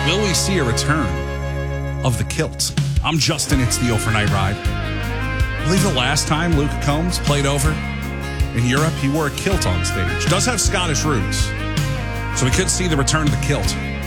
Will we see a return of the kilt? I'm Justin. It's the Overnight Ride. I believe the last time Luke Combs played over in Europe, he wore a kilt on stage. Does have Scottish roots, so we could see the return of the kilt.